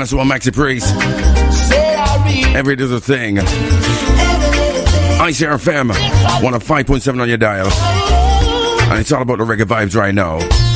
Unless one Maxi Priest. Every little thing. ICRFM 105.7 on your dial. And it's all about the reggae vibes right now.